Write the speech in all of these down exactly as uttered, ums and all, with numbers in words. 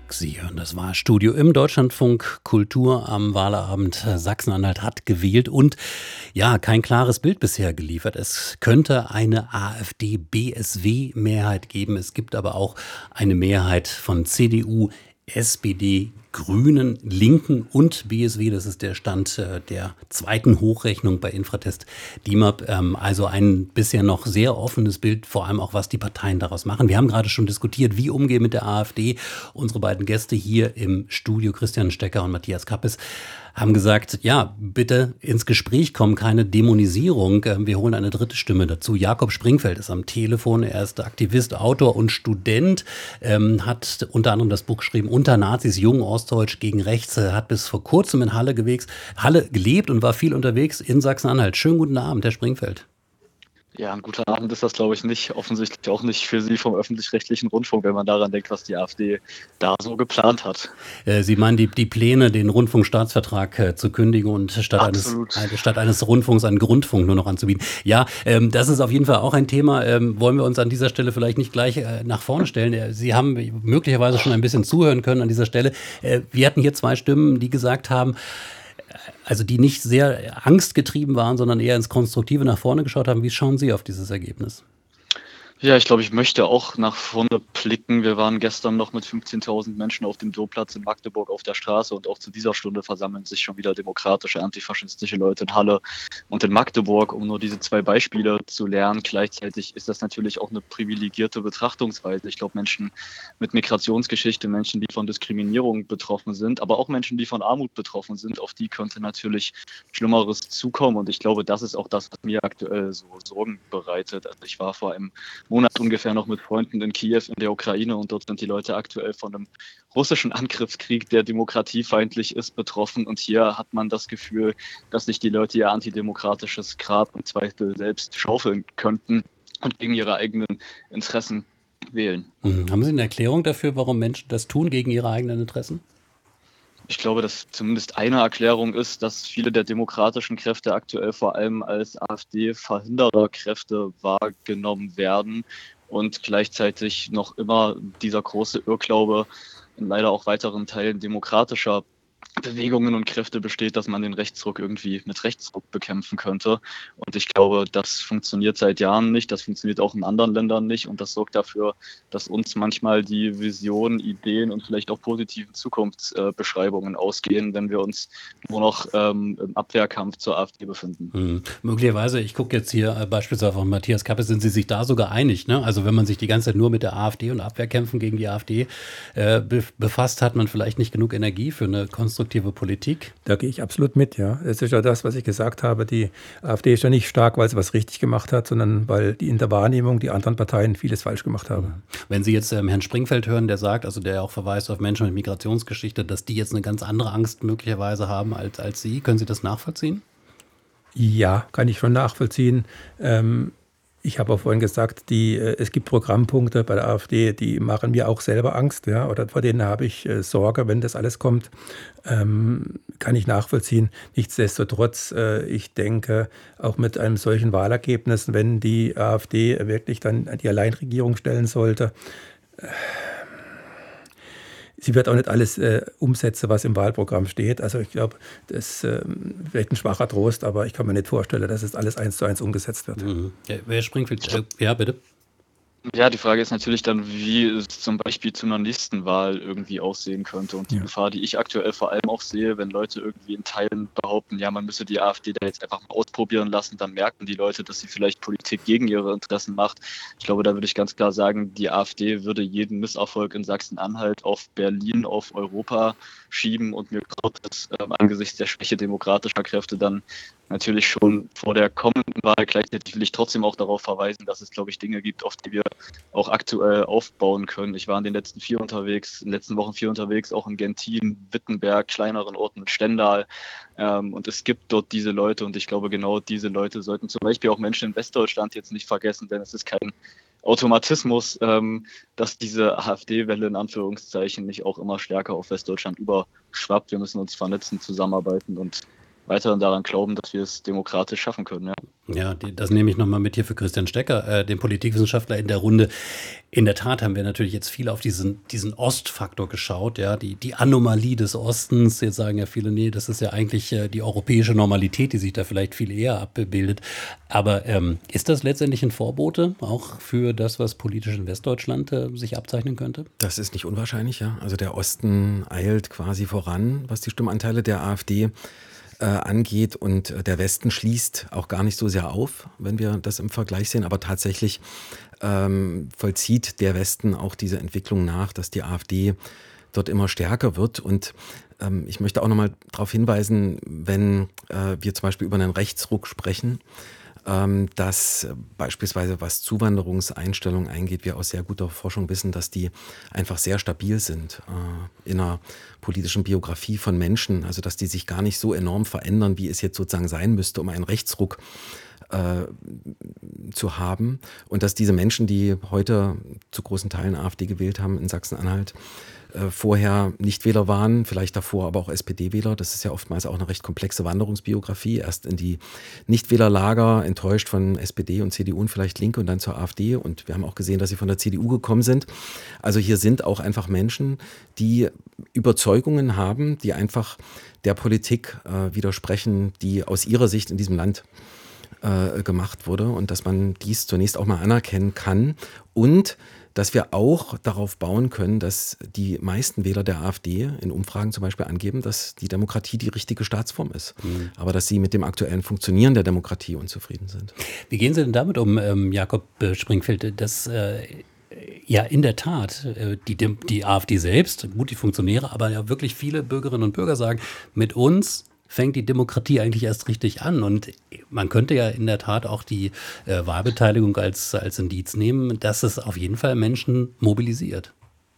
Sie hören, das war Studio im Deutschlandfunk Kultur am Wahlabend. Sachsen-Anhalt hat gewählt und ja, kein klares Bild bisher geliefert. Es könnte eine AfD-B S W-Mehrheit geben. Es gibt aber auch eine Mehrheit von C D U, S P D, Grünen, Linken und B S W. Das ist der Stand äh, der zweiten Hochrechnung bei Infratest D I M A P. Ähm, also ein bisher noch sehr offenes Bild, vor allem auch, was die Parteien daraus machen. Wir haben gerade schon diskutiert, wie umgehen mit der AfD. Unsere beiden Gäste hier im Studio, Christian Stecker und Matthias Kappes, haben gesagt, ja, bitte ins Gespräch kommen, keine Dämonisierung. Ähm, Wir holen eine dritte Stimme dazu. Jakob Springfeld ist am Telefon. Er ist Aktivist, Autor und Student, ähm, hat unter anderem das Buch geschrieben, Unter Nazis, Jung Ostdeutsch gegen Rechts, Er hat bis vor kurzem in Halle, gewegs, Halle gelebt und war viel unterwegs in Sachsen-Anhalt. Schönen guten Abend, Herr Springfeld. Ja, ein guter Abend ist das, glaube ich, nicht. Offensichtlich auch nicht für Sie vom öffentlich-rechtlichen Rundfunk, wenn man daran denkt, was die AfD da so geplant hat. Äh, Sie meinen die, die Pläne, den Rundfunkstaatsvertrag äh, zu kündigen und statt eines, Absolut. äh, statt eines Rundfunks einen Grundfunk nur noch anzubieten. Ja, ähm, das ist auf jeden Fall auch ein Thema. Ähm, wollen wir uns an dieser Stelle vielleicht nicht gleich äh, nach vorne stellen? Äh, Sie haben möglicherweise schon ein bisschen zuhören können an dieser Stelle. Äh, wir hatten hier zwei Stimmen, die gesagt haben, also die nicht sehr angstgetrieben waren, sondern eher ins Konstruktive nach vorne geschaut haben. Wie schauen Sie auf dieses Ergebnis? Ja, ich glaube, ich möchte auch nach vorne blicken. Wir waren gestern noch mit fünfzehntausend Menschen auf dem Domplatz in Magdeburg auf der Straße und auch zu dieser Stunde versammeln sich schon wieder demokratische, antifaschistische Leute in Halle und in Magdeburg, um nur diese zwei Beispiele zu lernen. Gleichzeitig ist das natürlich auch eine privilegierte Betrachtungsweise. Ich glaube, Menschen mit Migrationsgeschichte, Menschen, die von Diskriminierung betroffen sind, aber auch Menschen, die von Armut betroffen sind, auf die könnte natürlich Schlimmeres zukommen. Und ich glaube, das ist auch das, was mir aktuell so Sorgen bereitet. Also ich war vor einem Monat ungefähr noch mit Freunden in Kiew in der Ukraine und dort sind die Leute aktuell von einem russischen Angriffskrieg, der demokratiefeindlich ist, betroffen. Und hier hat man das Gefühl, dass sich die Leute ihr antidemokratisches Grab im Zweifel selbst schaufeln könnten und gegen ihre eigenen Interessen wählen. Mhm. Haben Sie eine Erklärung dafür, warum Menschen das tun gegen ihre eigenen Interessen? Ich glaube, dass zumindest eine Erklärung ist, dass viele der demokratischen Kräfte aktuell vor allem als AfD-Verhindererkräfte wahrgenommen werden und gleichzeitig noch immer dieser große Irrglaube in leider auch weiteren Teilen demokratischer Bewegungen und Kräfte besteht, dass man den Rechtsruck irgendwie mit Rechtsruck bekämpfen könnte. Und ich glaube, das funktioniert seit Jahren nicht, das funktioniert auch in anderen Ländern nicht und das sorgt dafür, dass uns manchmal die Visionen, Ideen und vielleicht auch positiven Zukunftsbeschreibungen ausgehen, wenn wir uns nur noch ähm, im Abwehrkampf zur AfD befinden. Hm. Möglicherweise, ich gucke jetzt hier äh, beispielsweise von Matthias Kappes, sind Sie sich da sogar einig, ne? Also wenn man sich die ganze Zeit nur mit der AfD und Abwehrkämpfen gegen die AfD äh, be befasst, hat man vielleicht nicht genug Energie für eine konstruktive Politik. Da gehe ich absolut mit, ja. Es ist ja das, was ich gesagt habe, die AfD ist ja nicht stark, weil sie was richtig gemacht hat, sondern weil die in der Wahrnehmung die anderen Parteien vieles falsch gemacht haben. Wenn Sie jetzt ähm, Herrn Springfeld hören, der sagt, also der auch verweist auf Menschen mit Migrationsgeschichte, dass die jetzt eine ganz andere Angst möglicherweise haben als, als Sie, können Sie das nachvollziehen? Ja, kann ich schon nachvollziehen. Ähm, ich habe auch vorhin gesagt, die, äh, es gibt Programmpunkte bei der AfD, die machen mir auch selber Angst, ja, oder vor denen habe ich äh, Sorge, wenn das alles kommt. Ähm, kann ich nachvollziehen. Nichtsdestotrotz, äh, ich denke, auch mit einem solchen Wahlergebnis, wenn die AfD wirklich dann die Alleinregierung stellen sollte, äh, sie wird auch nicht alles äh, umsetzen, was im Wahlprogramm steht. Also ich glaube, das äh, wird ein schwacher Trost, aber ich kann mir nicht vorstellen, dass es alles eins zu eins umgesetzt wird. Mhm. Ja, wer springt? Äh, ja, bitte. Ja, die Frage ist natürlich dann, wie es zum Beispiel zu einer nächsten Wahl irgendwie aussehen könnte. Und die Ja. Gefahr, die ich aktuell vor allem auch sehe, wenn Leute irgendwie in Teilen behaupten, ja, man müsse die AfD da jetzt einfach mal ausprobieren lassen, dann merken die Leute, dass sie vielleicht Politik gegen ihre Interessen macht. Ich glaube, da würde ich ganz klar sagen, die AfD würde jeden Misserfolg in Sachsen-Anhalt auf Berlin, auf Europa schieben. Und mir graut es äh, angesichts der Schwäche demokratischer Kräfte dann natürlich schon vor der kommenden Wahl. Gleichzeitig will ich trotzdem auch darauf verweisen, dass es, glaube ich, Dinge gibt, auf die wir auch aktuell aufbauen können. Ich war in den letzten vier unterwegs, in den letzten Wochen vier unterwegs, auch in Gentin, Wittenberg, kleineren Orten mit Stendal. Ähm, und es gibt dort diese Leute und ich glaube, genau diese Leute sollten zum Beispiel auch Menschen in Westdeutschland jetzt nicht vergessen, denn es ist kein Automatismus, ähm, dass diese AfD-Welle in Anführungszeichen nicht auch immer stärker auf Westdeutschland überschwappt. Wir müssen uns vernetzen, zusammenarbeiten und weiterhin daran glauben, dass wir es demokratisch schaffen können. Ja. Ja, die, das nehme ich nochmal mit hier für Christian Stecker, äh, den Politikwissenschaftler in der Runde. In der Tat haben wir natürlich jetzt viel auf diesen, diesen Ostfaktor geschaut, ja, die, die Anomalie des Ostens. Jetzt sagen ja viele, nee, das ist ja eigentlich äh, die europäische Normalität, die sich da vielleicht viel eher abbildet. Aber ähm, ist das letztendlich ein Vorbote auch für das, was politisch in Westdeutschland äh, sich abzeichnen könnte? Das ist nicht unwahrscheinlich, ja. Also der Osten eilt quasi voran, was die Stimmanteile der AfD Äh, angeht, und äh, der Westen schließt auch gar nicht so sehr auf, wenn wir das im Vergleich sehen, aber tatsächlich ähm, vollzieht der Westen auch diese Entwicklung nach, dass die AfD dort immer stärker wird. Und ähm, ich möchte auch nochmal darauf hinweisen, wenn äh, wir zum Beispiel über einen Rechtsruck sprechen, ähm, dass äh, beispielsweise was Zuwanderungseinstellungen eingeht, wir aus sehr guter Forschung wissen, dass die einfach sehr stabil sind äh, in einer politischen Biografie von Menschen, also dass die sich gar nicht so enorm verändern, wie es jetzt sozusagen sein müsste, um einen Rechtsruck äh, zu haben. Und dass diese Menschen, die heute zu großen Teilen AfD gewählt haben in Sachsen-Anhalt, äh, vorher Nichtwähler waren, vielleicht davor aber auch S P D-Wähler. Das ist ja oftmals auch eine recht komplexe Wanderungsbiografie. Erst in die Nichtwählerlager, enttäuscht von S P D und C D U und vielleicht Linke, und dann zur AfD. Und wir haben auch gesehen, dass sie von der C D U gekommen sind. Also hier sind auch einfach Menschen, die Überzeugungen haben, die einfach der Politik äh, widersprechen, die aus ihrer Sicht in diesem Land äh, gemacht wurde, und dass man dies zunächst auch mal anerkennen kann und dass wir auch darauf bauen können, dass die meisten Wähler der AfD in Umfragen zum Beispiel angeben, dass die Demokratie die richtige Staatsform ist, mhm. aber dass sie mit dem aktuellen Funktionieren der Demokratie unzufrieden sind. Wie gehen Sie denn damit um, ähm, Jakob Springfeld, dass äh, ja in der Tat die, die AfD selbst, gut die Funktionäre, aber ja wirklich viele Bürgerinnen und Bürger sagen, mit uns fängt die Demokratie eigentlich erst richtig an. Und man könnte ja in der Tat auch die äh, Wahlbeteiligung als, als Indiz nehmen, dass es auf jeden Fall Menschen mobilisiert.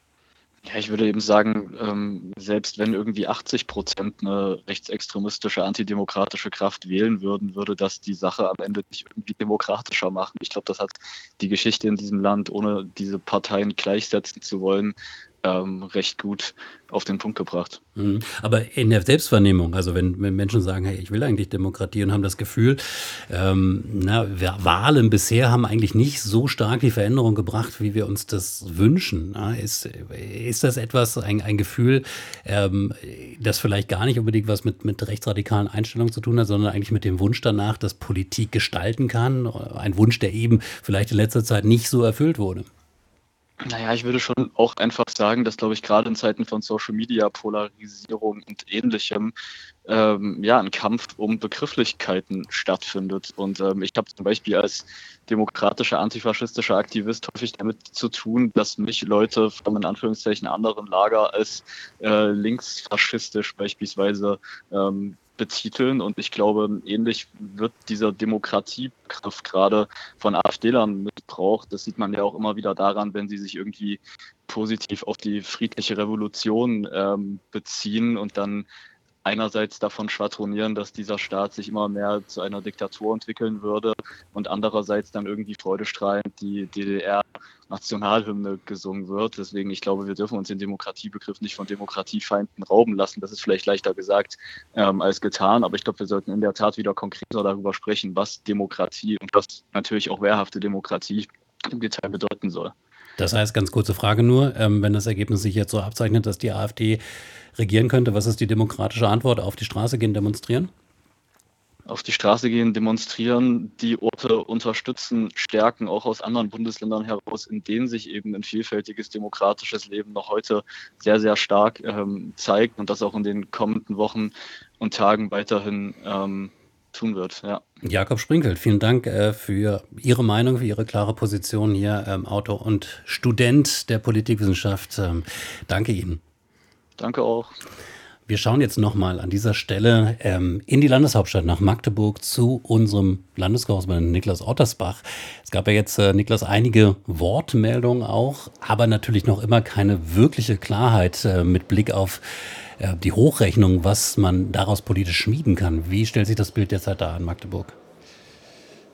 Ja, ich würde eben sagen, ähm, selbst wenn irgendwie achtzig Prozent eine rechtsextremistische, antidemokratische Kraft wählen würden, würde das die Sache am Ende nicht irgendwie demokratischer machen. Ich glaube, das hat die Geschichte in diesem Land, ohne diese Parteien gleichsetzen zu wollen, ähm, recht gut auf den Punkt gebracht. Mhm. Aber in der Selbstvernehmung, also wenn, wenn Menschen sagen, hey, ich will eigentlich Demokratie, und haben das Gefühl, ähm, na, Wahlen bisher haben eigentlich nicht so stark die Veränderung gebracht, wie wir uns das wünschen. Na, ist, ist das etwas, ein, ein Gefühl, ähm, das vielleicht gar nicht unbedingt was mit, mit rechtsradikalen Einstellungen zu tun hat, sondern eigentlich mit dem Wunsch danach, dass Politik gestalten kann? Ein Wunsch, der eben vielleicht in letzter Zeit nicht so erfüllt wurde. Naja, ich würde schon auch einfach sagen, dass, glaube ich, gerade in Zeiten von Social Media, Polarisierung und Ähnlichem, ähm, ja, ein Kampf um Begrifflichkeiten stattfindet. Und ähm, ich habe zum Beispiel als demokratischer, antifaschistischer Aktivist häufig damit zu tun, dass mich Leute von in Anführungszeichen anderen Lager als äh, linksfaschistisch beispielsweise ähm, betiteln, und ich glaube, ähnlich wird dieser Demokratiebegriff gerade von AfDlern missbraucht. Das sieht man ja auch immer wieder daran, wenn sie sich irgendwie positiv auf die friedliche Revolution ähm, beziehen und dann einerseits davon schwadronieren, dass dieser Staat sich immer mehr zu einer Diktatur entwickeln würde, und andererseits dann irgendwie freudestrahlend die D D R-Nationalhymne gesungen wird. Deswegen, ich glaube, wir dürfen uns den Demokratiebegriff nicht von Demokratiefeinden rauben lassen. Das ist vielleicht leichter gesagt ähm, als getan, aber ich glaube, wir sollten in der Tat wieder konkreter darüber sprechen, was Demokratie und was natürlich auch wehrhafte Demokratie im Detail bedeuten soll. Das heißt, ganz kurze Frage nur, ähm, wenn das Ergebnis sich jetzt so abzeichnet, dass die AfD regieren könnte, was ist die demokratische Antwort? Auf die Straße gehen, demonstrieren? Auf die Straße gehen, demonstrieren, die Orte unterstützen, stärken, auch aus anderen Bundesländern heraus, in denen sich eben ein vielfältiges demokratisches Leben noch heute sehr, sehr stark ähm, zeigt, und das auch in den kommenden Wochen und Tagen weiterhin ähm, tun wird. Ja. Jakob Springfeld, vielen Dank äh, für Ihre Meinung, für Ihre klare Position hier, ähm, Autor und Student der Politikwissenschaft. Ähm, danke Ihnen. Danke auch. Wir schauen jetzt nochmal an dieser Stelle ähm, in die Landeshauptstadt nach Magdeburg zu unserem Landeskorrespondenten Niklas Ottersbach. Es gab ja jetzt, äh, Niklas, einige Wortmeldungen auch, aber natürlich noch immer keine wirkliche Klarheit äh, mit Blick auf äh, die Hochrechnung, was man daraus politisch schmieden kann. Wie stellt sich das Bild derzeit dar in Magdeburg?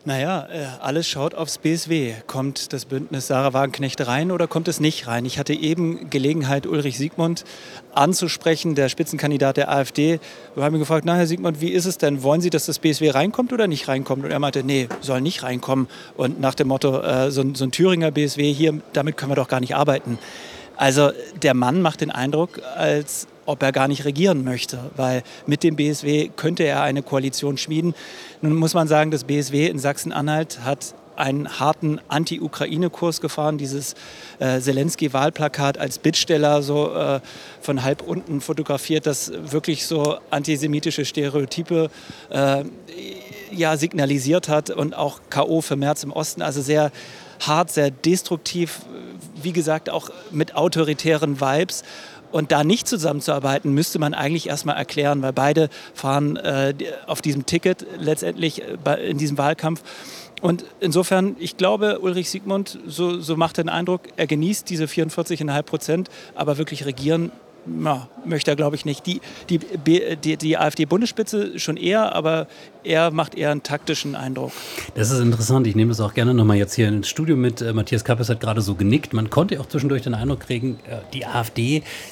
Naja, äh, alles schaut aufs B S W. Kommt das Bündnis Sarah Wagenknecht rein oder kommt es nicht rein? Ich hatte eben Gelegenheit, Ulrich Siegmund anzusprechen, der Spitzenkandidat der AfD. Wir haben ihn gefragt, na Herr Siegmund, wie ist es denn? Wollen Sie, dass das B S W reinkommt oder nicht reinkommt? Und er meinte, nee, soll nicht reinkommen. Und nach dem Motto, äh, so, ein, so ein Thüringer B S W hier, damit können wir doch gar nicht arbeiten. Also der Mann macht den Eindruck, als ob er gar nicht regieren möchte, weil mit dem B S W könnte er eine Koalition schmieden. Nun muss man sagen, das B S W in Sachsen-Anhalt hat einen harten Anti-Ukraine-Kurs gefahren, dieses äh, Zelensky-Wahlplakat als Bittsteller so äh, von halb unten fotografiert, das wirklich so antisemitische Stereotype äh, ja, signalisiert hat und auch K O für Merz im Osten, also sehr hart, sehr destruktiv, wie gesagt auch mit autoritären Vibes. Und da nicht zusammenzuarbeiten, müsste man eigentlich erstmal erklären, weil beide fahren äh, auf diesem Ticket letztendlich äh, in diesem Wahlkampf. Und insofern, ich glaube, Ulrich Siegmund, so, so macht er den Eindruck, er genießt diese vierundvierzig Komma fünf Prozent, aber wirklich regieren ja, möchte er, glaube ich, nicht. Die, die, die, die AfD-Bundesspitze schon eher, aber er macht eher einen taktischen Eindruck. Das ist interessant. Ich nehme das auch gerne nochmal jetzt hier ins Studio mit. Matthias Kappes hat gerade so genickt. Man konnte auch zwischendurch den Eindruck kriegen, die AfD,